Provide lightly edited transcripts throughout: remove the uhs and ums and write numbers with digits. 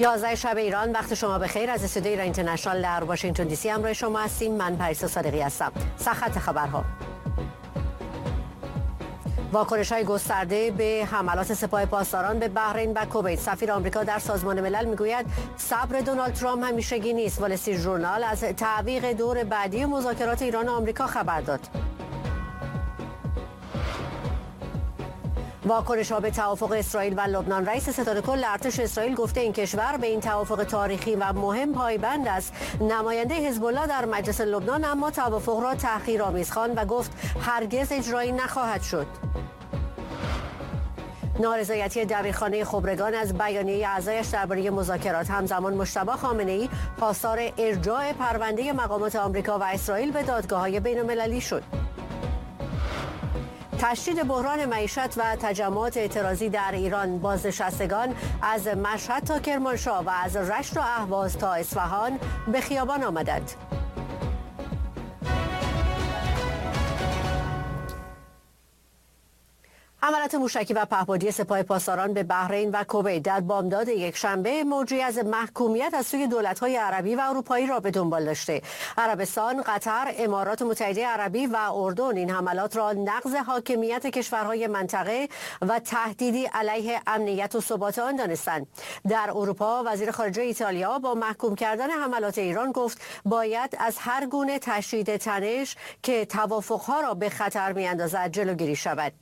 11 شب ایران، وقت شما بخیر. از استودیوی ایران اینترنشنال در واشنگتن دی سی همراه شما هستیم. من پریسا صادقی هستم. سرخط خبرها: واکنش‌های گسترده به حملات سپاه پاسداران به بحرین و کویت. سفیر آمریکا در سازمان ملل میگوید صبر دونالد ترامپ همیشگی نیست. وال استریت ژورنال از تعویق دور بعدی مذاکرات ایران و آمریکا خبر داد. واکنش‌ها به توافق اسرائیل و لبنان. رئیس ستاد کل ارتش اسرائیل گفته این کشور به این توافق تاریخی و مهم پایبند است. نماینده حزب الله در مجلس لبنان اما توافق را تحقیرآمیز خواند و گفت هرگز اجرایی نخواهد شد. نارضایتی دبیرخانه خبرگان از بیانیه اعضایش درباره مذاکرات. همزمان مجتبی خامنه‌ای خواستار ارجاع پرونده مقامات آمریکا و اسرائیل به دادگاه‌های بین‌المللی شد. تشدید بحران معیشت و تجمعات اعتراضی در ایران. بازنشستگان از مشهد تا کرمانشاه و از رشت و اهواز تا اصفهان به خیابان آمدند. حملات موشکی و پهپادی سپاه پاسداران به بحرین و کویت در بامداد یکشنبه موجی از محکومیت از سوی دولت‌های عربی و اروپایی را به دنبال داشته. عربستان، قطر، امارات متحده عربی و اردن این حملات را نقض حاکمیت کشورهای منطقه و تهدیدی علیه امنیت و ثبات آن دانستند. در اروپا وزیر خارجه ایتالیا با محکوم کردن حملات ایران گفت باید از هر گونه تشدید تنش که توافق‌ها را به خطر می‌اندازد جلوگیری شود.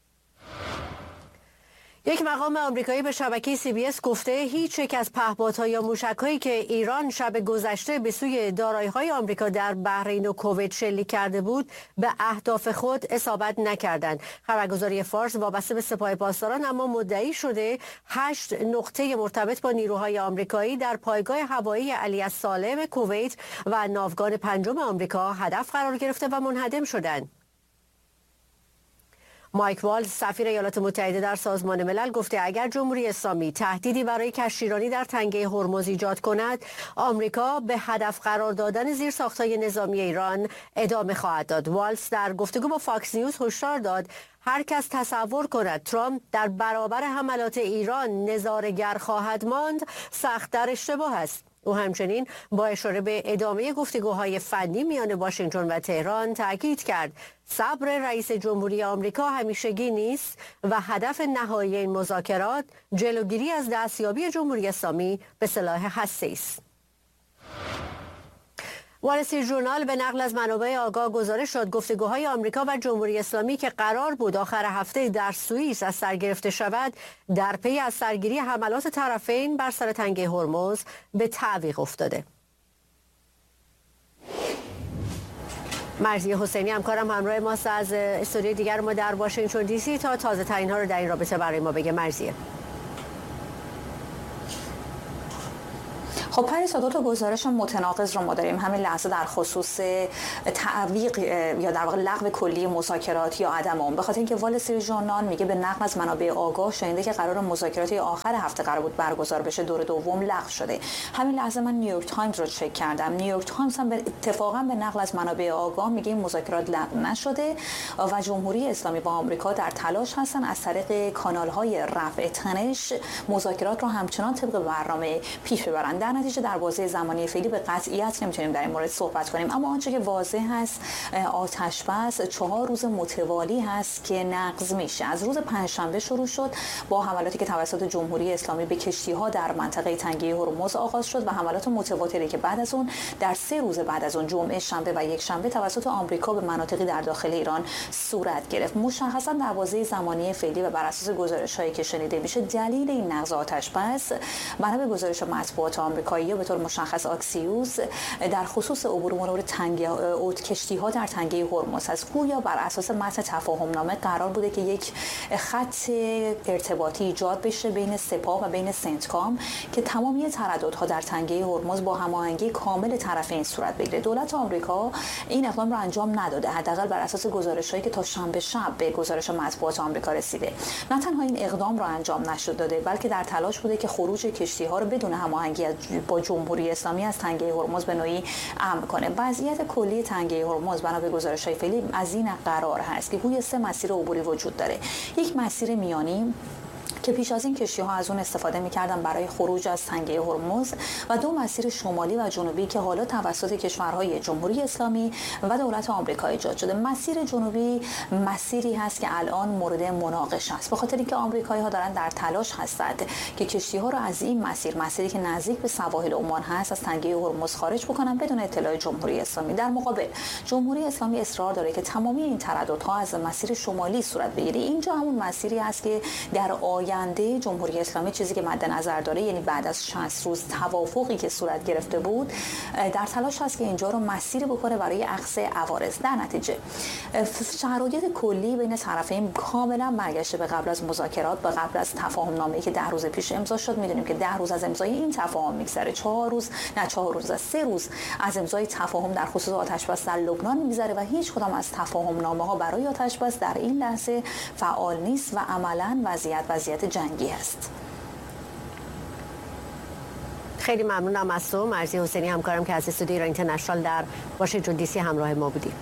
یک مقام آمریکایی به شبکه CBS گفته هیچ یک از پهپادها یا موشک‌هایی که ایران شب گذشته به سوی دارایی‌های آمریکا در بحرین و کویت شلیک کرده بود به اهداف خود اصابت نکردند. خبرگزاری فارس وابسته به سپاه پاسداران اما مدعی شده 8 نقطه مرتبط با نیروهای آمریکایی در پایگاه هوایی علی السالم کویت و ناوگان پنجم آمریکا هدف قرار گرفته و منهدم شدند. مایک والز سفیر ایالات متحده در سازمان ملل گفته اگر جمهوری اسلامی تهدیدی برای کشتیرانی در تنگه هرمز ایجاد کند، آمریکا به هدف قرار دادن زیرساخت‌های نظامی ایران ادامه خواهد داد. والز در گفتگو با فاکس نیوز هشدار داد هر کس تصور کند ترامپ در برابر حملات ایران نظاره‌گر خواهد ماند سخت در اشتباه است. او همچنین با اشاره به ادامه گفتگوهای فنی میان واشنگتن و تهران تاکید کرد صبر رئیس جمهوری آمریکا همیشگی نیست و هدف نهایی این مذاکرات جلوگیری از دستیابی جمهوری اسلامی به سلاح هسته‌ای است. وال استریت ژورنال به نقل از منابع آگاه گزارش داد گفتگوهای آمریکا و جمهوری اسلامی که قرار بود آخر هفته در سوئیس از سر گرفته شود در پی از سرگیری حملات طرفین بر سر تنگه هرمز به تعویق افتاده. مرضیه حسینی همکارم همراه ماست از استودیوی دیگر ما در واشنگتن دی سی تا تازه ترین ها رو در این رابطه برای ما بگه. مرضیه. خب پریسا دو تا گزارش متناقض رو ما داریم همین لحظه در خصوص تعویق یا در واقع لغو کلی مذاکرات یا عدم اون، به خاطر اینکه وال استریت ژورنال میگه به نقل از منابع آگاه شنیده که قرار مذاکرات آخر هفته قرار بود برگزار بشه دور دوم لغو شده. همین لحظه من نیویورک تایمز رو چک کردم. نیویورک تایمز هم اتفاقا به نقل از منابع آگاه میگه این مذاکرات لغو نشده و جمهوری اسلامی با آمریکا در تلاش هستن از طریق کانال‌های رفع تنش مذاکرات رو همچنان طبق برنامه پیش ببرن. در نتیجه در بازه زمانی فعلی به قطعیت نمیتونیم در این مورد صحبت کنیم، اما آنچه که واضح هست آتش بس 4 روز متوالی هست که نقض میشه. از روز پنجشنبه شروع شد با حملاتی که توسط جمهوری اسلامی به کشتی‌ها در منطقه تنگه هرمز آغاز شد و حملات متواتری که بعد از اون در 3 روز بعد از اون جمعه، شنبه و یک شنبه توسط آمریکا به مناطقی در داخل ایران صورت گرفت. مشخصا در بازه زمانی فعلی و بر اساس گزارش‌هایی که شنیده میشه دلیل این نقض آتش بس بنا به گزارش مطبوعات آمریکایی به طور مشخص آکسیوس در خصوص عبور مرور کشتی‌ها در تنگه هرمز است. گویا بر اساس متن تفاهم‌نامه قرار بوده که یک خط ارتباطی ایجاد بشه بین سپاه و بین سنتکام که تمامی ترددها در تنگه هرمز با هماهنگی کامل طرفین صورت بگیره. دولت آمریکا این اقدام را انجام نداده، حداقل بر اساس گزارش‌هایی که تا شنبه شب به گزارش مطبوعات آمریکا رسیده. نه تنها این اقدام را انجام نشده بلکه در تلاش بوده که خروج کشتی‌ها را بدون هماهنگی با جمهوری اسلامی از تنگه هرمز به نوعی امن کنه. وضعیت کلی تنگه هرمز بنا به گزارش‌های فعلی از این قرار هست که گویا 3 مسیر عبوری وجود داره. یک مسیر میانی که پیش از این کشتی‌ها از اون استفاده می‌کردن برای خروج از تنگه هرمز، و دو مسیر شمالی و جنوبی که حالا توسط کشورهای جمهوری اسلامی و دولت آمریکا ایجاد شده. مسیر جنوبی مسیری هست که الان مورد مناقشه است، به خاطر اینکه آمریکایی‌ها دارن در تلاش هستند که کشتی‌ها رو از این مسیری که نزدیک به سواحل عمان هست از تنگه هرمز خارج بکنن بدون اطلاع جمهوری اسلامی. در مقابل جمهوری اسلامی اصرار داره که تمامی این ترددها از مسیر شمالی صورت بگیره. اینجا همون مسیری است که در آینده جمهوری اسلامی چیزی که مد نظر داره، یعنی بعد از 60 روز توافقی که صورت گرفته بود، در تلاش هست که اینجا رو مسیر بکنه برای اخذ عوارض. در نتیجه شرایط کلی بین طرفین کاملا برگشته به قبل از مذاکرات، به قبل از تفاهم نامه‌ای که 10 روز پیش امضا شد. میدونیم که 10 روز از امضای این تفاهم میگذره، 3 روز از امضای تفاهم در خصوص آتش‌بس در لبنان میگذره و هیچ کدام از تفاهم نامه‌ها برای آتش‌بس در این لحظه فعال نیست و عملاً وضعیت جنگی است. خیلی ممنونم از تو مرضی حسینی، همکارم که از استودیو ایران اینترنشنال در واشنگتن دی سی همراه ما بودیم.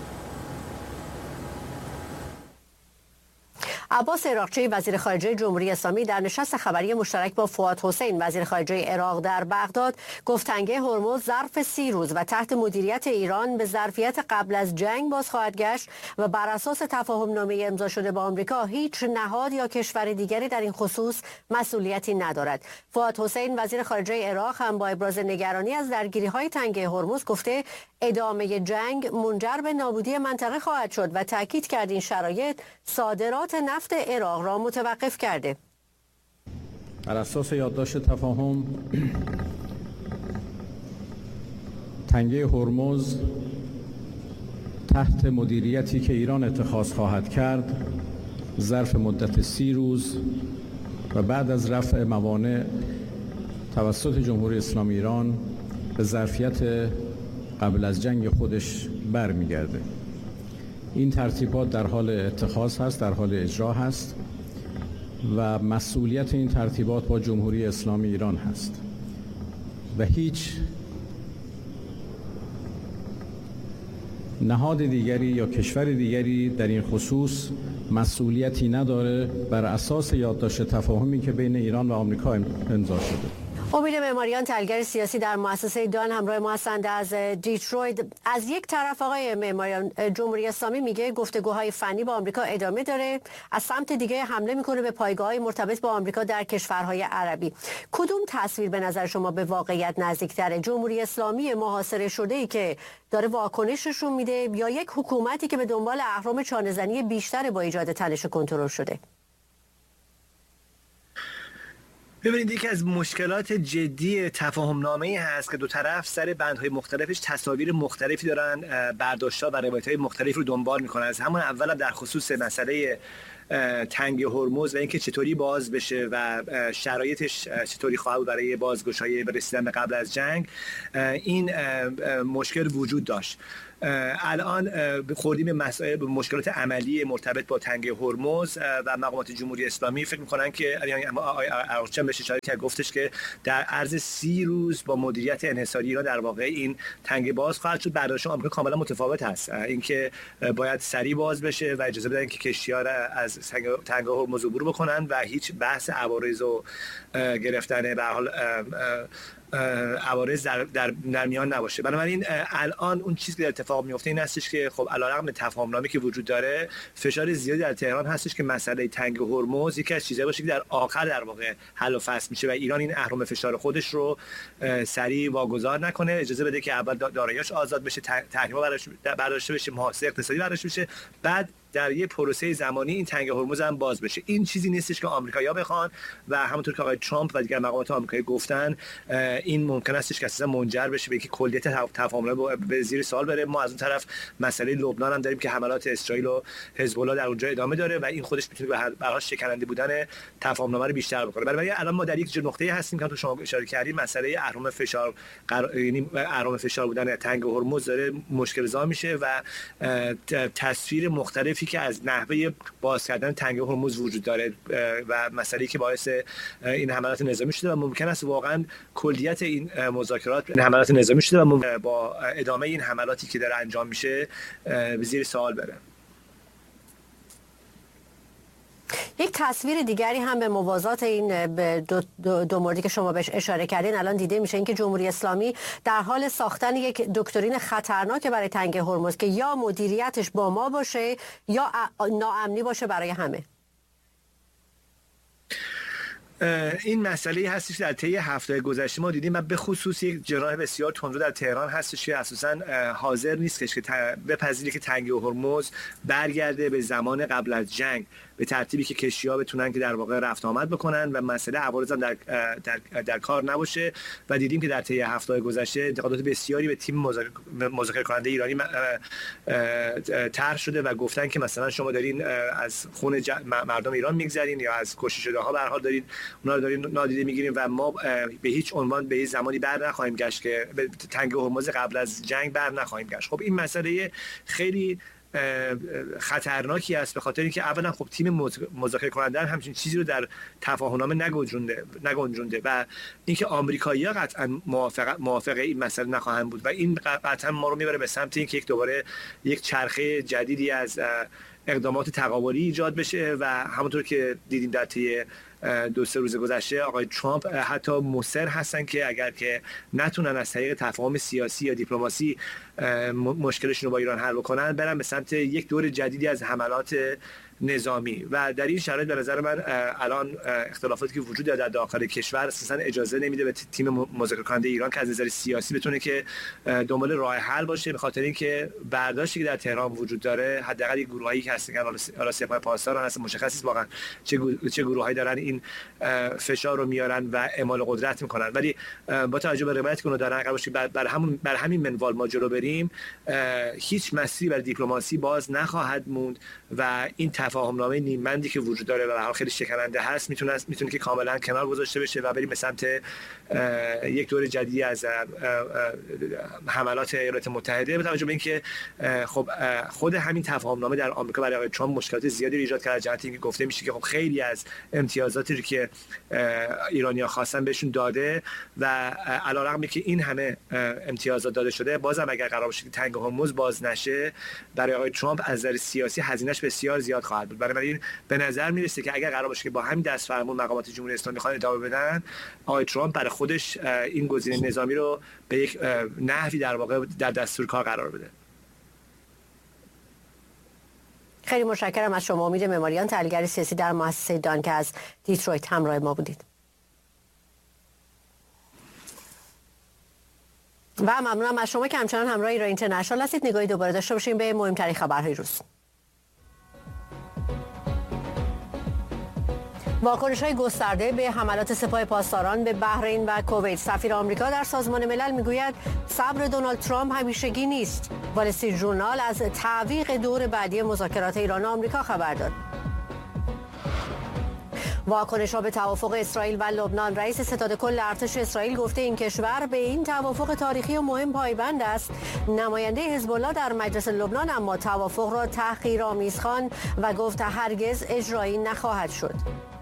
عباس عراقچی وزیر خارجه جمهوری اسلامی در نشست خبری مشترک با فؤاد حسین وزیر خارجه عراق در بغداد گفت تنگه هرمز ظرف 30 روز و تحت مدیریت ایران به ظرفیت قبل از جنگ باز خواهد گشت و بر اساس تفاهم نامه امضا شده با آمریکا هیچ نهاد یا کشور دیگری در این خصوص مسئولیتی ندارد. فؤاد حسین وزیر خارجه عراق هم با ابراز نگرانی از درگیری‌های تنگه هرمز گفته ادامه جنگ منجر به نابودی منطقه خواهد شد و تاکید کرد این شرایط صادرات نفت عراق را متوقف کرده. بر اساس یادداشت تفاهم تنگه هرمز تحت مدیریتی که ایران اتخاذ خواهد کرد ظرف مدت 30 روز و بعد از رفع موانع توسط جمهوری اسلامی ایران به ظرفیت قبل از جنگ خودش برمیگرده. این ترتیبات در حال اتخاذ هست، در حال اجرا هست و مسئولیت این ترتیبات با جمهوری اسلامی ایران هست و هیچ نهاد دیگری یا کشور دیگری در این خصوص مسئولیتی نداره بر اساس یادداشت تفاهمی که بین ایران و آمریکا امضا شده. امید معماریان تحلیلگر سیاسی در مؤسسه دان همراه ما هستند از دیترویت. از یک طرف آقای معماریان جمهوری اسلامی میگه گفتگوهای فنی با آمریکا ادامه داره، از سمت دیگه حمله میکنه به پایگاه‌های مرتبط با آمریکا در کشورهای عربی. کدوم تصویر به نظر شما به واقعیت نزدیک‌تره؟ جمهوری اسلامی محاصره شده‌ای که داره واکنششون میده یا یک حکومتی که به دنبال اهرم چانه‌زنی بیشتر با ایجاد تنش کنترل شده؟ ببینید یکی از مشکلات جدی تفاهم نامه‌ای هست که دو طرف سر بندهای مختلفش تصاویر مختلفی دارن، برداشت‌ها و روایت‌های مختلفی رو دنبال می‌کنن. از همون اول در خصوص مسئله تنگه هرمز و اینکه چطوری باز بشه و شرایطش چطوری خواهد برای بازگشایی رسیدن به قبل از جنگ، این مشکل وجود داشت. الان خوردیم به مسائل به مشکلات عملی مرتبط با تنگه هرمز و مقامات جمهوری اسلامی فکر می‌کنن که عراقچی بهش اشاره کرد، گفتش که در عرض 30 روز با مدیریت انحصاری ایران در واقع این تنگه باز خواهد شد. برداشت آمریکا کاملا متفاوت هست، اینکه باید سریع باز بشه و اجازه بدن که کشتی‌ها از تنگه هرمز عبور بکنن و هیچ بحث عوارض و گرفتن به هر حال عوارض در میان نباشه. بنابراین الان اون چیزی که در اتفاق میفته این هستش که خب علیرغم تفاهم‌نامه‌ای که وجود داره فشار زیادی در تهران هستش که مسئله تنگه هرمز یکی از چیزایی باشه که در آخر در واقع حل و فصل میشه و ایران این اهرم فشار خودش رو سریع واگذار نکنه، اجازه بده که اول دارایی‌اش آزاد بشه، تحریم‌ها برداشته بشه، محاصره اقتصادی برداشته بشه، بعد در یه پروسه زمانی این تنگه هرمز هم باز بشه. این چیزی نیستش که آمریکایی‌ها بخوان و همونطور که آقای ترامپ و دیگر مقامات آمریکایی گفتن این ممکن استش که اصلا منجر بشه به اینکه کلیت تفاهم به زیر سوال بره. ما از اون طرف مسئله لبنان هم داریم که حملات اسرائیل و حزب الله در اونجا ادامه داره و این خودش میتونه به هر حال شکننده بودن تفاهم‌نامه رو بیشتر بکنه. بنابراین الان ما در یک نقطه‌ای هستیم که تو شما اشاره کردید، مسئله اهرم فشار یعنی اهرم فشار بودن تنگه هرمز داره مشکل‌زا میشه و تصویر مختلفی که از نحوه باز کردن تنگه هرمز وجود داره و مسئله‌ای که باعث این حملات نظامی شده و ممکن است واقعا کلیت این مذاکرات حملات نظامی شده و با ادامه این حملاتی که داره انجام میشه به زیر سوال بره. یک تصویر دیگری هم به موازات این دو موردی که شما بهش اشاره کردین الان دیده میشه، اینکه جمهوری اسلامی در حال ساختن یک دکترین خطرناک برای تنگه هرمز که یا مدیریتش با ما باشه یا ناامنی باشه برای همه. این مسئله هستش در طی هفته گذشته ما دیدیم و به خصوص یک جناح بسیار تندرو در تهران هستش که اساساً حاضر نیستش که بپذیره که تنگه هرمز برگرده به زمان قبل از جنگ به ترتیبی که کشتی‌ها بتونن که در واقع رفت آمد بکنن و مسئله عوارض هم در کار نباشه. و دیدیم که در طی هفته گذشته انتقادات بسیاری به تیم مذاکره کننده ایرانی طرح شده و گفتن که مثلا شما دارین از خون مردم ایران میگذرین یا از کشته شده‌ها به هر حال دارین اونا رو دارین نادیده میگیریم و ما به هیچ عنوان به زمانی بر نخواهیم گشت که به تنگه هرمز قبل از جنگ بر نخواهیم گشت. خب این مسئله خیلی خطرناکی است، به خاطر اینکه اولا خب تیم مذاکره کننده همچین چیزی رو در تفاهمنامه نگنجونده و اینکه آمریکایی‌ها قطعا موافق این مسئله نخواهند بود و این قطعا ما رو میبره به سمت اینکه دوباره یک چرخه جدیدی از اقدامات تقابلی ایجاد بشه و همونطور که دیدیم در طی 2-3 روز گذشته آقای ترامپ حتی مصر هستن که اگر که نتونن از طریق تفاهم سیاسی یا دیپلماسی مشکلشون رو با ایران حل بکنن، برن به سمت یک دور جدیدی از حملات نظامی. و در این شرایط به نظر من الان اختلافاتی که وجود داره در داخل کشور اساسا اجازه نمیده به تیم مذاکره کننده ایران که از نظر سیاسی بتونه که دنبال راه حل باشه، به خاطر اینکه برداشتی که در تهران وجود داره حداقل یک گروهایی که هستن حالا سپاه پاسداران هست، مشخص نیست واقعا چه گروهایی دارن این فشار رو میارن و اعمال قدرت میکنن، ولی با توجه به روایتی که اونها دارن اگر باشه بر همین منوال ما جلو بریم هیچ مسیری برای دیپلماسی باز نخواهد موند و این تفاهمنامه نیمبندی که وجود داره و به هر حال خیلی شکننده هست میتونه که کاملا کنار گذاشته بشه و بریم به سمت یک دور جدیدی از حملات ایالات متحده. به توجه به اینکه خب خود همین تفاهمنامه در آمریکا برای آقای ترامپ مشکلات زیادی رو ایجاد کرده، جهت اینکه گفته میشه که خب خیلی از امتیازاتی رو که ایرانی‌ها خواستن بهشون داده و علیرغم که این همه امتیازات داده شده، بازم اگر قرار باشه که تنگه هرمز باز نشه برای آقای ترامپ از نظر سیاسی هزینه‌اش بسیار زیاد خواهد بود. بنابراین به نظر میرسه که اگر قرار باشه که با همین دستفرمون مقامات جمهوری اسلامی بخوان ادامه بدن، آقای ترامپ برای خودش این گزینه نظامی رو به یک نحوی در واقع در دستور کار قرار بده. خیلی متشکرم از شما امید معماریان، تحلیلگر سیاسی در مؤسسه دان که از دیترویت همراه ما بودید. و ممنونم از شما که همچنان همراه ایران اینترنشنال هستید. نگاهی دوباره داشته باشیم به مهمترین خبرهای روز. واکنش‌های گسترده به حملات سپاه پاسداران به بحرین و کویت. سفیر آمریکا در سازمان ملل میگوید صبر دونالد ترامپ همیشگی نیست. وال استریت ژورنال از تعویق دور بعدی مذاکرات ایران و آمریکا خبر داد. واکنش‌ها به توافق اسرائیل و لبنان. رئیس ستاد کل ارتش اسرائیل گفته این کشور به این توافق تاریخی و مهم پایبند است. نماینده حزب الله در مجلس لبنان اما توافق را تحقیرآمیز خواند و گفت هرگز اجرایی نخواهد شد.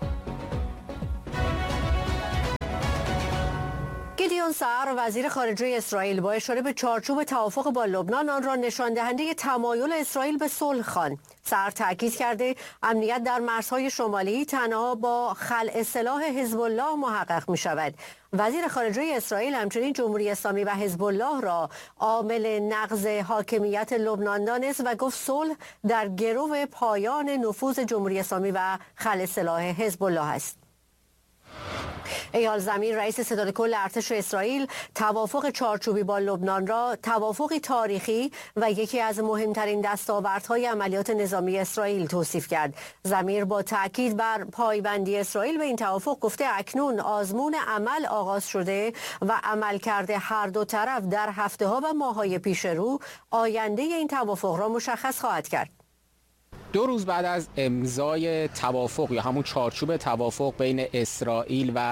گیدیون سعر وزیر خارجه اسرائیل با اشاره به چارچوب توافق با لبنان آن را نشان دهنده تمایل اسرائیل به صلح خواند. سعر تاکید کرده امنیت در مرزهای شمالی تنها با خلع سلاح حزب الله محقق می شود. وزیر خارجه اسرائیل همچنین جمهوری اسلامی و حزب الله را عامل نقض حاکمیت لبنان دانست و گفت صلح در گرو پایان نفوذ جمهوری اسلامی و خلع سلاح حزب الله است. ایال زمین رئیس ستاد کل ارتش اسرائیل توافق چارچوبی با لبنان را توافقی تاریخی و یکی از مهمترین دستاوردهای عملیات نظامی اسرائیل توصیف کرد. زمیر با تاکید بر پایبندی اسرائیل به این توافق گفته اکنون آزمون عمل آغاز شده و عملکرد هر دو طرف در هفته‌ها و ماه‌های پیش رو آینده این توافق را مشخص خواهد کرد. 2 روز بعد از امضای توافق یا همون چارچوب توافق بین اسرائیل و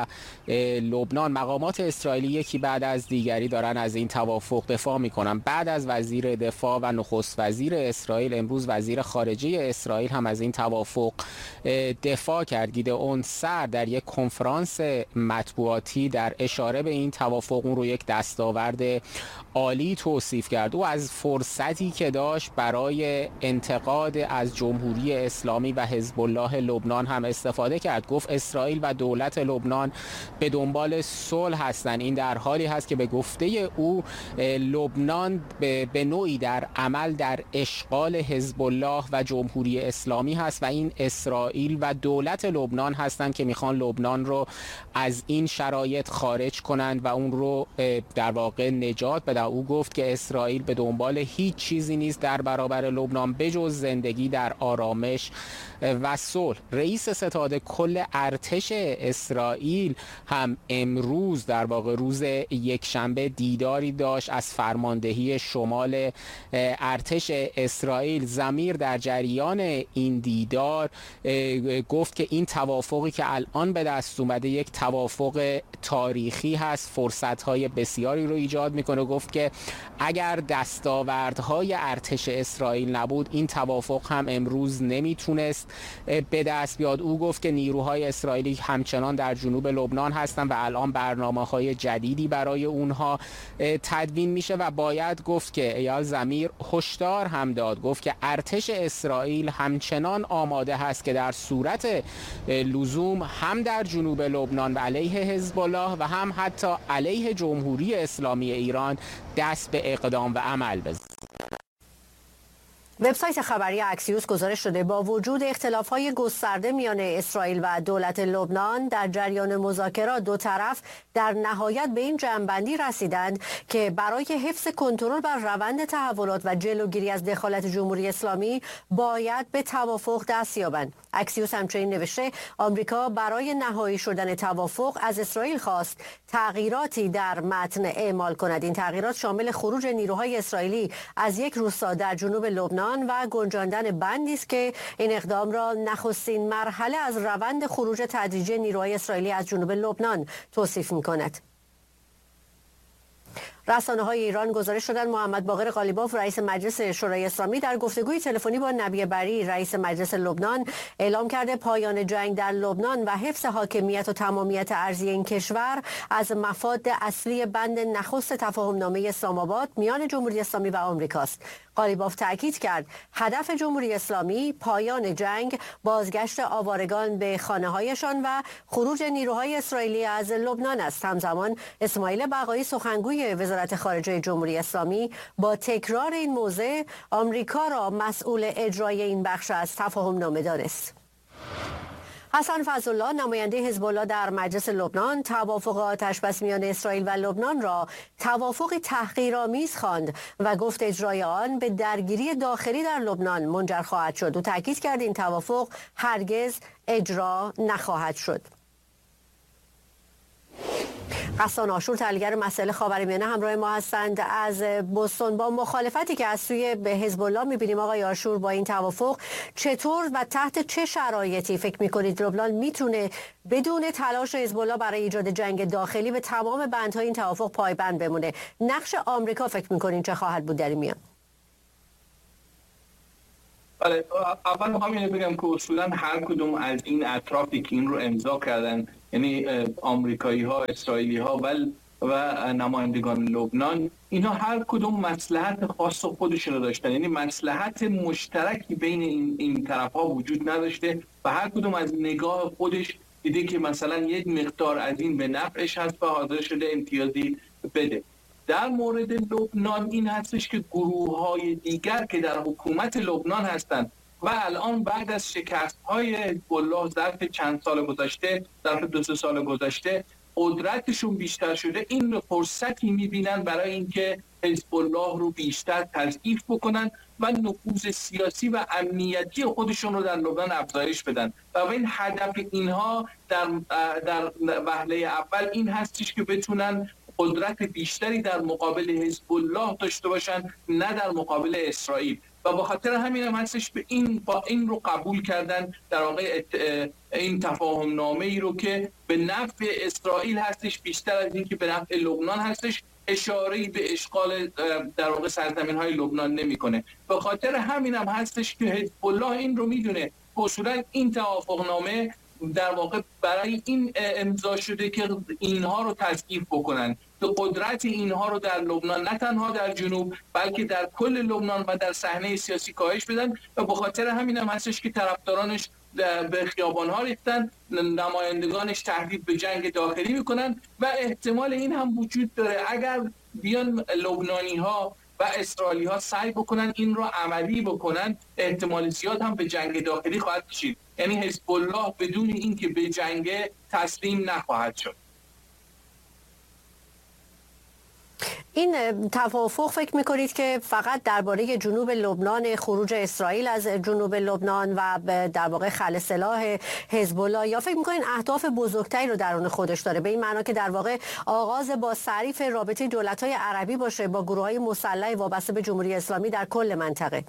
لبنان، مقامات اسرائیلی یکی بعد از دیگری دارن از این توافق دفاع میکنن. بعد از وزیر دفاع و نخست وزیر اسرائیل، امروز وزیر خارجه اسرائیل هم از این توافق دفاع کرد. گیدئون سار در یک کنفرانس مطبوعاتی در اشاره به این توافق اون رو یک دستاورد عالی توصیف کرد. او از فرصتی که داشت برای انتقاد از جمهوری اسلامی و حزب الله لبنان هم استفاده کرد. گفت اسرائیل و دولت لبنان به دنبال صلح هستند. این در حالی هست که به گفته او لبنان به نوعی در عمل در اشغال حزب الله و جمهوری اسلامی هست و این اسرائیل و دولت لبنان هستند که میخوان لبنان رو از این شرایط خارج کنند و اون رو در واقع نجات بدن. او گفت که اسرائیل به دنبال هیچ چیزی نیست در برابر لبنان بجز زندگی در آرامش و صلح. رئیس ستاد کل ارتش اسرائیل هم امروز در واقع روز یکشنبه دیداری داشت از فرماندهی شمال ارتش اسرائیل. ضمیر در جریان این دیدار گفت که این توافقی که الان به دست اومده یک توافق تاریخی هست، فرصت‌های بسیاری رو ایجاد میکنه. گفت که اگر دستاوردهای ارتش اسرائیل نبود این توافق هم امروز نمیتونست به دست بیاد. او گفت که نیروهای اسرائیلی همچنان در جنوب لبنان هستند و الان برنامه‌های جدیدی برای اونها تدوین میشه و باید گفت که ایال ضمیر هشدار هم داد، گفت که ارتش اسرائیل همچنان آماده هست که در صورت لزوم هم در جنوب لبنان و علیه حزب الله و هم حتی علیه جمهوری اسلامی ایران دست به اقدام و عمل بزنه. وبسایت خبری اکسیوس گزارش شده با وجود اختلاف‌های گسترده میان اسرائیل و دولت لبنان در جریان مذاکرات دو طرف در نهایت به این جمع‌بندی رسیدند که برای حفظ کنترل بر روند تحولات و جلوگیری از دخالت جمهوری اسلامی باید به توافق دست یابند. اکسیوس همچنین نوشته آمریکا برای نهایی شدن توافق از اسرائیل خواست تغییراتی در متن اعمال کند. این تغییرات شامل خروج نیروهای اسرائیلی از یک روستا در جنوب لبنان و گنجاندن بندی است که این اقدام را نخستین مرحله از روند خروج تدریجی نیروهای اسرائیلی از جنوب لبنان توصیف می‌کند. رسانه‌های ایران گزارش دادند محمد باقر قالیباف رئیس مجلس شورای اسلامی در گفتگوی تلفنی با نبی بری رئیس مجلس لبنان اعلام کرده پایان جنگ در لبنان و حفظ حاکمیت و تمامیت ارضی این کشور از مفاد اصلی بند نخست تفاهمنامه اسلام آباد میان جمهوری اسلامی و آمریکاست. قالیباف تاکید کرد هدف جمهوری اسلامی پایان جنگ، بازگشت آوارگان به خانه‌هایشان و خروج نیروهای اسرائیلی از لبنان است. همزمان اسماعیل بقایی سخنگوی وزارت خارجه جمهوری اسلامی با تکرار این موضع آمریکا را مسئول اجرای این بخش از تفاهمنامه دانست. حسن فضلالله نماینده حزب الله در مجلس لبنان توافق آتشبس میان اسرائیل و لبنان را توافق تحقیرآمیز خواند و گفت اجرای آن به درگیری داخلی در لبنان منجر خواهد شد. او تاکید کرد این توافق هرگز اجرا نخواهد شد. حسن آشور تحلیلگر مسائل خاورمیانه همراه ما هستند از بوستون. با مخالفتی که از سوی به حزب الله می‌بینیم آقای آشور با این توافق، چطور و تحت چه شرایطی فکر می‌کنید لبنان میتونه بدون تلاش حزب الله برای ایجاد جنگ داخلی به تمام بندهای این توافق پایبند بمونه؟ نقش آمریکا فکر می‌کنید چه خواهد بود در این میان؟ بله، اول همین بگم که اصولا هر کدوم از این اطرافی که این رو امضا کردن، یعنی آمریکایی ها، اسرائیلی ها و نمایندگان لبنان، اینها هر کدوم مصلحت خاص خودشون رو داشتن، یعنی مصلحت مشترکی بین این طرف ها وجود نداشته و هر کدوم از نگاه خودش دیده که مثلا یک مقدار از این به نفعش هست و حاضر شده امتیازی بده. در مورد لبنان این هستش که گروه‌های دیگر که در حکومت لبنان هستند و الان بعد از شکست‌های حزب الله ظرف چند سال گذشته، ظرف 2-3 سال گذشته قدرتشون بیشتر شده، این فرصتی می‌بینن برای اینکه حزب الله رو بیشتر تضعیف بکنن و نفوذ سیاسی و امنیتی خودشون رو در لبنان افزایش بدن. و این هدف اینها در وهله اول این هستش که بتونن قدرت بیشتری در مقابل حزب الله داشته باشن، نه در مقابل اسرائیل. و به خاطر همین هم هستش با این رو قبول کردن در واقع این تفاهم نامه ای رو که به نفع اسرائیل هستش بیشتر از اینکه به نفع لبنان هستش، اشاره‌ای به اشغال در واقع سرزمین‌های لبنان نمی‌کنه. به خاطر همین هم هستش که حزب الله این رو میدونه اصولا این توافقنامه در واقع برای این امضا شده که اینها رو تضعیف بکنن، که قدرت اینها رو در لبنان نه تنها در جنوب بلکه در کل لبنان و در صحنه سیاسی کاهش بدن و به خاطر همین هم هستش که طرفدارانش به خیابان‌ها ریختن، نمایندگانش تهدید به جنگ داخلی میکنن و احتمال این هم وجود داره اگر بیان لبنانی‌ها و اسرائیلی‌ها سعی بکنن این رو عملی بکنن، احتمال زیاد هم به جنگ داخلی خواهد کشید. یعنی حزب الله بدون اینکه به جنگ تسلیم نخواهد شد. این توافق فکر میکنید که فقط درباره جنوب لبنان، خروج اسرائیل از جنوب لبنان و در واقع خلع سلاح حزب الله، یا فکر میکنید اهداف بزرگتری رو درون خودش داره، به این معنا که در واقع آغاز با تعریف رابطه دولت‌های عربی باشه با گروه‌های مسلح وابسته به جمهوری اسلامی در کل منطقه؟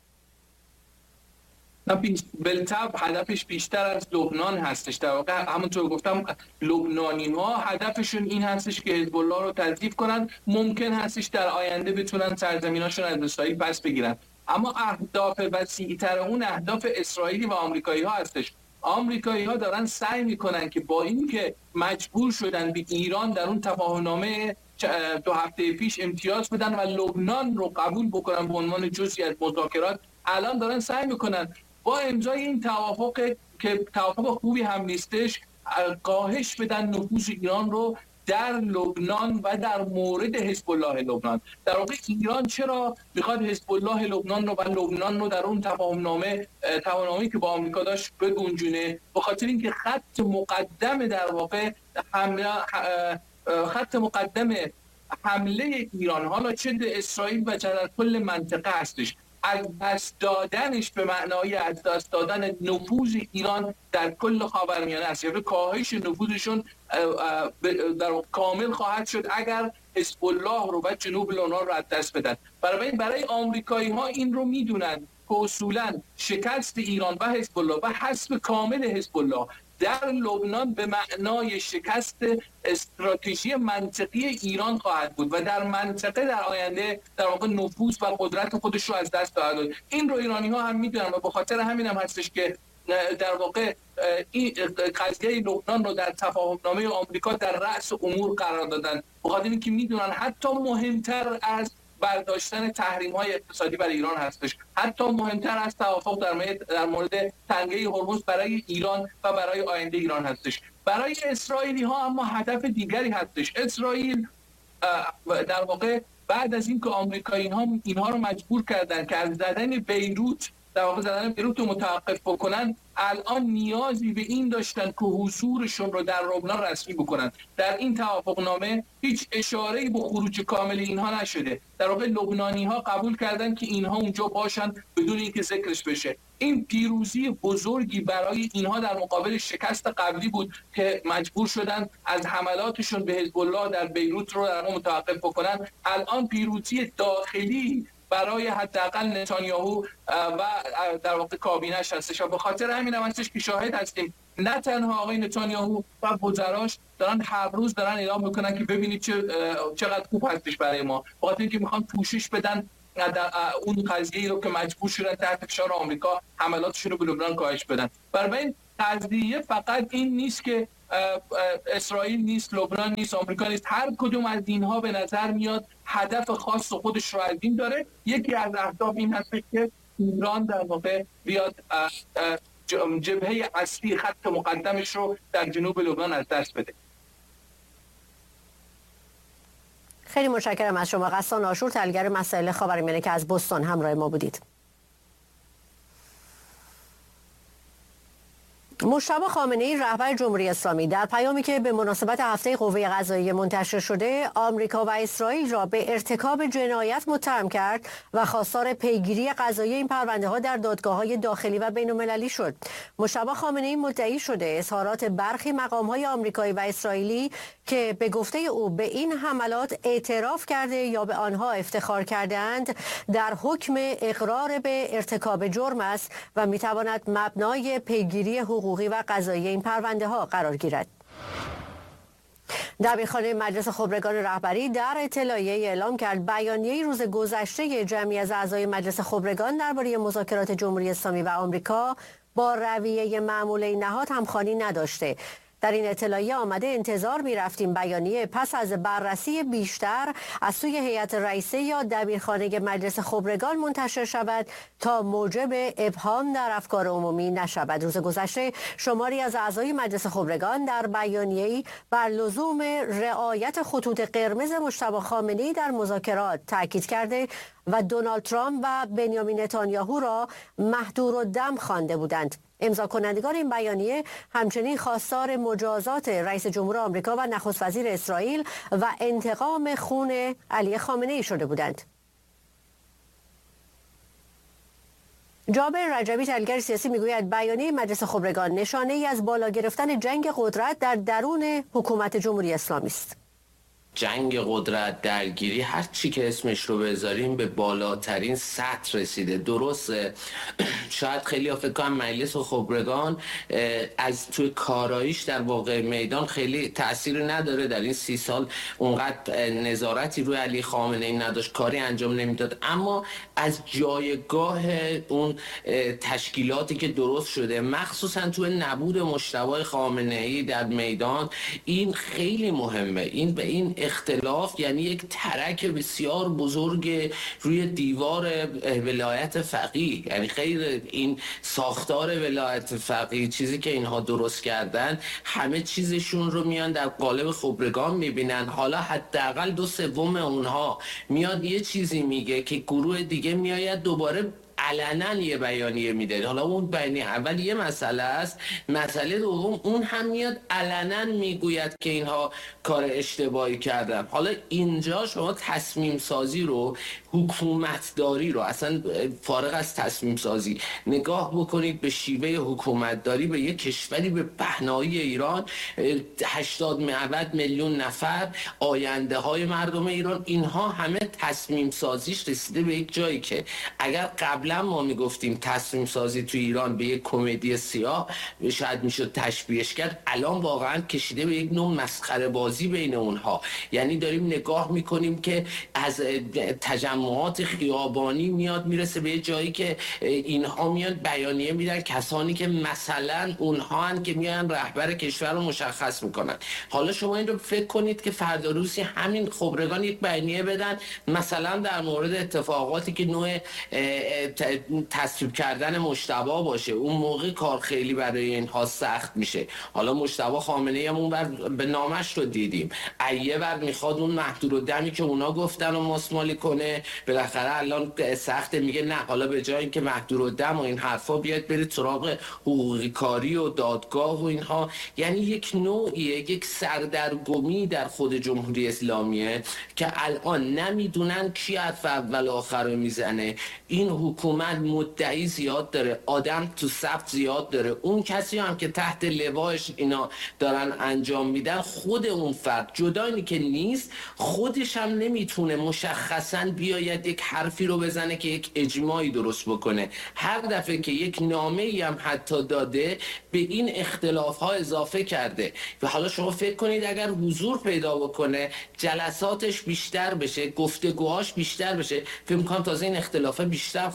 بالطبع هدفش بیشتر از لبنان هستش. در واقع همونطور گفتم لبنانی‌ها هدفشون این هستش که حزب الله رو تضعیف کنن، ممکن هستش در آینده بتونن سرزمیناشون از اسرائیل پس بگیرن، اما اهداف وسیع‌تر اون اهداف اسرائیلی و آمریکایی‌ها هستش. آمریکایی‌ها دارن سعی میکنن که با اینکه مجبور شدن به ایران در اون تفاهم‌نامه 2 هفته پیش امتیاز بدن و لبنان رو قبول بکنن به عنوان جزئی از مذاکرات، الان دارن سعی میکنن با امضای این توافق که توافق خوبی هم نیستش کاهش بدن نفوذ ایران رو در لبنان و در مورد حزب الله لبنان. در واقع ایران چرا میخواد حزب الله لبنان رو و لبنان رو در اون تفاهمنامه که با آمریکا داشت بگنجونه؟ به خاطر اینکه خط مقدم در واقع حمله ایران، حالا چه به اسرائیل و چه در کل منطقه هستش، از دست دادنش به معنای از دست دادن نفوذ ایران در کل خاورمیانه است. یعنی کاهش نفوذشون در کامل خواهد شد اگر حزب الله رو و جنوب لبنان رو از دست بدن. برای آمریکایی‌ها این رو میدونن که اصولا شکست ایران و حزب الله و حذف کامل حزب الله در لبنان به معنای شکست استراتژی منطقی ایران خواهد بود و در منطقه در آینده در واقع نفوذ و قدرت خودش رو از دست خواهد داد. این رو ایرانی‌ها هم میدونن و به خاطر همین هم هستش که در واقع این قضیه لبنان رو در تفاهمنامه آمریکا در رأس امور قرار دادن، به خاطر اینکه میدونن حتی مهمتر از برداشتن تحریم‌های اقتصادی برای ایران هستش، حتی مهمتر از توافق در مورد تنگه هرمز برای ایران و برای آینده ایران هستش. برای اسرائیلی‌ها اما هدف دیگری هستش. اسرائیل در واقع بعد از اینکه آمریکایی‌ها اینها رو مجبور کردن که از زدن بیروت رو متوقف بکنن، الان نیازی به این داشتن که حضورشون رو در لبنان رسمی بکنن. در این توافقنامه هیچ اشاره‌ای به خروج کامل اینها نشده. در واقع لبنانی‌ها قبول کردن که اینها اونجا باشن بدون اینکه ذکرش بشه. این پیروزی بزرگی برای اینها در مقابل شکست قبلی بود که مجبور شدن از حملاتشون به حزب الله در بیروت رو در متوقف بکنن. الان پیروزی داخلی برای حداقل نتانیاهو و در واقع کابینه‌اش هستش و به خاطر همین هم هستش که شاهد هستیم نه تنها آقای نتانیاهو و وزراش دارن هر روز دارن اعلام میکنن که ببینید چقدر خوب هستش برای ما، به خاطر اینکه میخوان پوشش بدن اون قضیه‌ای رو که مجبور شدن تحت فشار آمریکا حملاتشون رو به لبنان کاهش بدن. برای این قضیه فقط این نیست که اسرائیل نیست، لبنان نیست، آمریکا نیست، هر کدوم از اینها به نظر میاد هدف خاص خودش رو از این داره. یکی از اهداف این هست که ایران در واقع بیاد جبهه اصلی خط مقدمش رو در جنوب لبنان از دست بده. خیلی متشکرم از شما غسان آشور، تحلیلگر مسائل خاورمیانه که از بوستون همراه ما بودید. مجتبی خامنه‌ای رهبر جمهوری اسلامی در پیامی که به مناسبت هفته قوه قضاییه منتشر شده آمریکا و اسرائیل را به ارتکاب جنایت متهم کرد و خواستار پیگیری قضایی این پرونده‌ها در دادگاه‌های داخلی و بین‌المللی شد. مجتبی خامنه‌ای مدعی شده اظهارات برخی مقام‌های آمریکایی و اسرائیلی که به گفته او به این حملات اعتراف کرده یا به آنها افتخار کرده‌اند در حکم اقرار به ارتکاب جرم است و می‌تواند مبنای پیگیری حقوقی و قضایی این پرونده ها قرار گیرد. دبیرخانه مجلس خبرگان رهبری در اطلاعیه اعلام کرد بیانیه روز گذشته جمعی از اعضای مجلس خبرگان درباره مذاکرات جمهوری اسلامی و آمریکا با رویه معمول این نهاد همخوانی نداشته. در این اطلاعیه آمده انتظار می‌رفتیم بیانیه پس از بررسی بیشتر از سوی هیئت رئیسه یا دبیرخانه مجلس خبرگان منتشر شود تا موجب ابهام در افکار عمومی نشود. روز گذشته شماری از اعضای مجلس خبرگان در بیانیه‌ای بر لزوم رعایت خطوط قرمز مجتبی خامنه‌ای در مذاکرات تاکید کرده و دونالد ترامپ و بنیامین نتانیاهو را مهدورالدم خوانده بودند. امضا کنندگان این بیانیه همچنین خواستار مجازات رئیس جمهور آمریکا و نخست وزیر اسرائیل و انتقام خون علی خامنه‌ای شده بودند. جابر رجبی تحلیلگر سیاسی میگوید بیانیه مجلس خبرگان نشانه ای از بالا گرفتن جنگ قدرت در درون حکومت جمهوری اسلامی است. جنگ قدرت، درگیری، هر چی که اسمش رو بذاریم به بالاترین سطح رسیده. درسته شاید خیلی فکر کنم مجلس خبرگان از توی کاراییش در واقع میدان خیلی تأثیری نداره، در این 30 سال اونقدر نظارتی روی علی خامنه‌ای نداشت، کاری انجام نمیداد، اما از جایگاه اون تشکیلاتی که درست شده مخصوصا توی نبود مجتبی خامنه‌ای در میدان این خیلی مهمه. این به این اختلاف یعنی یک ترک بسیار بزرگ روی دیوار ولایت فقیه، یعنی خیلی این ساختار ولایت فقیه چیزی که اینها درست کردن همه چیزشون رو میان در قالب خبرگان میبینن. حالا حداقل 2/3 اونها میاد یه چیزی میگه که گروه دیگه میآید دوباره علنا یه بیانیه میده. حالا اون بیانیه اول یه مسئله است، مسئله دوم اون هم میاد علنا میگوید که اینها کار اشتباهی کردن. حالا اینجا شما تصمیم سازی رو، حکومتداری رو، اصلا فارغ از تصمیم سازی نگاه بکنید به شیوه حکومتداری به یک کشوری به پهنایی ایران، 80 میلیون نفر، آینده های مردم ایران، اینها همه تصمیم سازیش رسیده به یک جایی که اگر قبلا ما میگفتیم تصمیم سازی تو ایران به یک کمدی سیاه شاید میشد تشبیهش کرد، الان واقعا کشیده به یک نوع مسخره بازی بین اونها. یعنی داریم نگاه میکنیم که از تجمعات خیابانی میاد میرسه به جایی که اینها میان بیانیه میدن، کسانی که مثلا اونها هن که میان رهبر کشور رو مشخص میکنن. حالا شما این رو فکر کنید که فردا روزی همین خبرگان یک بیانیه بدن مثلا در مورد اتفاقاتی که نوع تصویب کردن مجتبی باشه، اون موقع کار خیلی برای اینها سخت میشه. حالا مجتبی خامنه‌ای هم اون بر به نامش رو دیدیم، ایه بر میخواد اون مهدورالدمی که اونا گفتن و مسمالی کنه، بالاخره الان سخت میگه نه، حالا به جای اینکه مهدورالدم و این حرفا بیاد برید سراغ حقوقی کاری و دادگاه و اینها. یعنی یک نوعیه، یک سردرگمی در خود جمهوری اسلامیه که الان نمیدونن کی حرف اول و آخر رو میزنه. این حکومت مدعی زیاد داره، آدم تو ثبت زیاد داره، اون کسی هم که تحت لواش اینا دارن انجام میدن خود اون فرد جدایی که نیست، خودش هم نمیتونه مشخصا بیاید یک حرفی رو بزنه که یک اجماعی درست بکنه. هر دفعه که یک نامه‌ای هم حتی داده به این اختلاف ها اضافه کرده. و حالا شما فکر کنید اگر حضور پیدا بکنه، جلساتش بیشتر بشه، گفتگوهاش بیشتر بشه، فکر می‌کنم تازه این اختلافه بیشتر.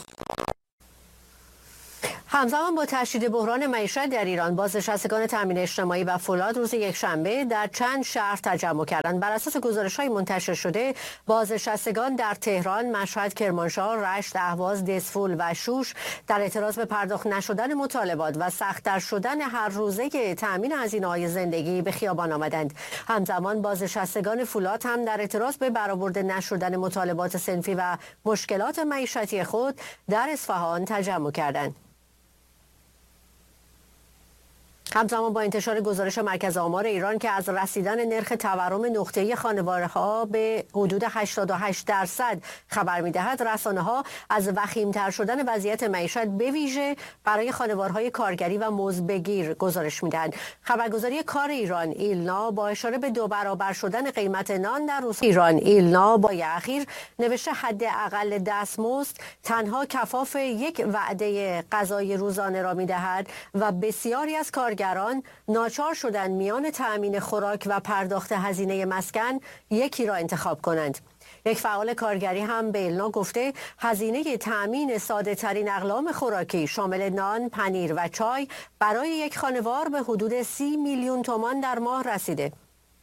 همزمان با تشدید بحران معیشت در ایران، بازنشستگان تامین اجتماعی و فولاد روز یکشنبه در چند شهر تجمع کردند. بر اساس گزارش‌های منتشر شده، بازنشستگان در تهران، مشهد، کرمانشاه، رشت، اهواز، دسفول و شوش در اعتراض به پرداخت نشدن مطالبات و سخت‌تر شدن هر روزه تامین هزینه‌های زندگی به خیابان آمدند. همزمان بازنشستگان فولاد هم در اعتراض به برآورده نشدن مطالبات صنفی و مشکلات معیشتی خود در اصفهان تجمع کردند. همزمان با انتشار گزارش مرکز آمار ایران که از رسیدن نرخ تورم نقطه‌ای خانوارها به حدود 88% خبر می‌دهد، رسانه‌ها از وخیم‌تر شدن وضعیت معیشت به ویژه برای خانوارهای کارگری و مزدبگیر گزارش می‌دهند. خبرگزاری کار ایران ایلنا با اشاره به 2 برابر شدن قیمت نان در روزهای ایران ایلنا با اخیر نوشته حداقل دستمزد تنها کفاف یک وعده غذای روزانه را می‌دهد و بسیاری از کارگران ناچار شدند میان تأمین خوراک و پرداخت هزینه مسکن یکی را انتخاب کنند. یک فعال کارگری هم به ایلنا گفته هزینه تأمین ساده ترین اقلام خوراکی شامل نان، پنیر و چای برای یک خانوار به حدود 30 میلیون تومان در ماه رسیده.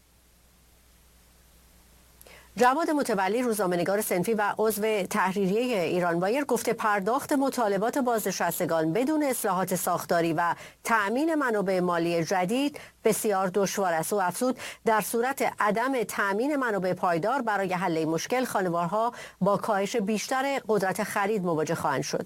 جواد متولی، روزنامه‌نگار صنفی و عضو تحریریه ایران وایر، گفته پرداخت مطالبات بازنشستگان بدون اصلاحات ساختاری و تأمین منابع مالی جدید بسیار دشوار است. او افزود در صورت عدم تأمین منابع پایدار برای حل این مشکل خانوارها با کاهش بیشتر قدرت خرید مواجه خواهند شد.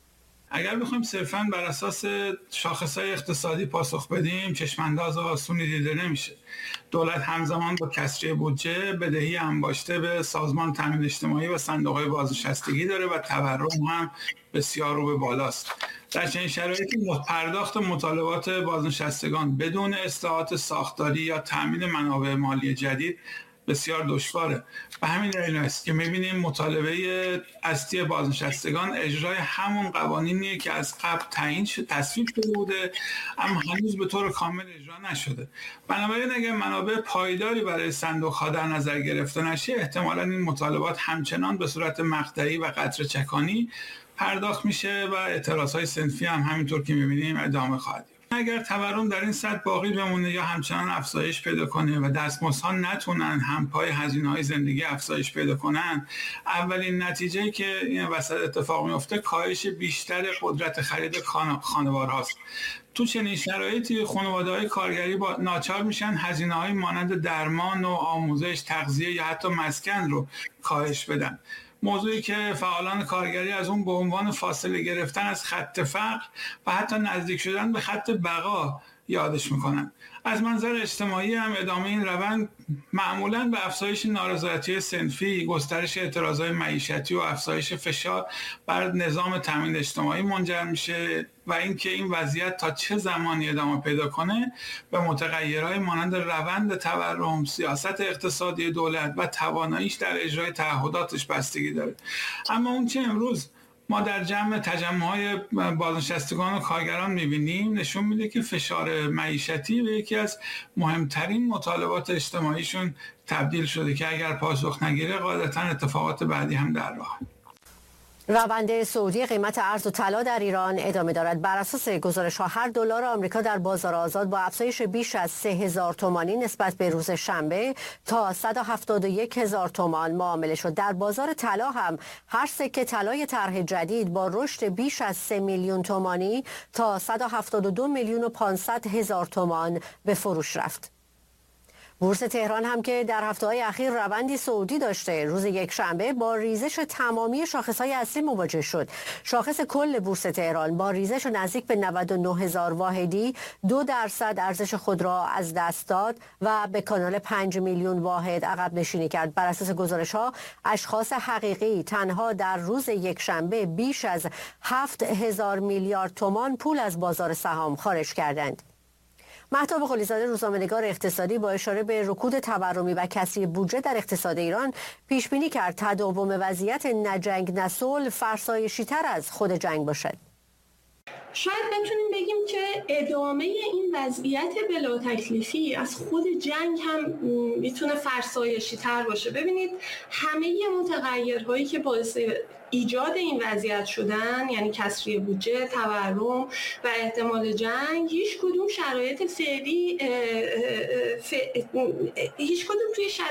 اگر بخوایم صرفاً بر اساس شاخص‌های اقتصادی پاسخ بدیم، چشم‌انداز آسونی دیده نمیشه. دولت همزمان با کسری بودجه بدهی انباشته به سازمان تامین اجتماعی و صندوق‌های بازنشستگی داره و تورم هم بسیار رو به بالاست. در چنین شرایطی پرداخت مطالبات بازنشستگان بدون اصلاحات ساختاری یا تامین منابع مالی جدید بسیار دشواره. به همین دلیل است که می‌بینیم مطالبه اصلی بازنشستگان اجرای همون قوانینیه که از قبل تصویب شده بوده اما هنوز به طور کامل اجرا نشده. بنابراین اگر منابع پایداری برای صندوق‌ها در نظر گرفته نشه، احتمالاً این مطالبات همچنان به صورت مقطعی و قطره چکانی پرداخت میشه و اعتراض‌های صنفی هم همینطور که می‌بینیم ادامه خواهد. اگر تورم در این سطح باقی بمونه یا همچنان افزایش پیدا کنه و دستمزدها نتونن همپای هزینه‌های زندگی افزایش پیدا کنن، اولین نتیجه‌ای که این وسط اتفاق میفته کاهش بیشتر قدرت خرید خانوارهاست. تو چنین شرایطی خانواده‌های کارگری ناچار میشن هزینه‌های مانند درمان و آموزش، تغذیه یا حتی مسکن رو کاهش بدن. موضوعی که فعالان کارگری از اون به عنوان فاصله گرفتن از خط فقر و حتی نزدیک شدن به خط بقا یادش میکنن. از منظر اجتماعی هم ادامه این روند معمولاً به افزایش نارضایتی صنفی، گسترش اعتراضهای معیشتی و افزایش فشار بر نظام تامین اجتماعی منجر میشه و اینکه این وضعیت تا چه زمانی ادامه پیدا کنه به متغیرهای مانند روند تورم، سیاست اقتصادی دولت و تواناییش در اجرای تعهداتش بستگی داره. اما اون چه امروز ما در تجمع‌های بازنشستگان و کارگران می‌بینیم نشون میده که فشار معیشتی به یکی از مهمترین مطالبات اجتماعیشون تبدیل شده که اگر پاسخ نگیره قاعدتاً اتفاقات بعدی هم در راه. روند صعودی قیمت ارز و طلا در ایران ادامه دارد. بر اساس گزارش‌ها هر دلار آمریکا در بازار آزاد با افزایش بیش از 3000 تومانی نسبت به روز شنبه تا 171000 تومان معامله شد. در بازار طلا هم هر سکه طلای طرح جدید با رشد بیش از 3 میلیون تومانی تا 172 میلیون و 500 هزار تومان به فروش رفت. بورس تهران هم که در هفته‌های اخیر روندی صعودی داشته، روز یکشنبه با ریزش تمامی شاخص‌های اصلی مواجه شد. شاخص کل بورس تهران با ریزش نزدیک به 99000 واحدی 2% ارزش خود را از دست داد و به کانال 5 میلیون واحد عقب نشینی کرد. بر اساس گزارش‌ها اشخاص حقیقی تنها در روز یکشنبه بیش از 7000 میلیارد تومان پول از بازار سهام خارج کردند. مهتاب قلی‌زاده، روزنامه‌نگار اقتصادی، با اشاره به رکود تورمی و کسری بودجه در اقتصاد ایران پیش بینی کرد تداوم وضعیت نه جنگ نه صلح فرسایشی‌تر از خود جنگ باشد. شاید بتونیم بگیم که ادامه این وضعیت بلا تکلیفی از خود جنگ هم میتونه فرسایشی تر باشه. ببینید همه متغیرهایی که باعث ایجاد این وضعیت شدن، یعنی کسری بودجه، تورم و احتمال جنگ، هیچ کدوم توی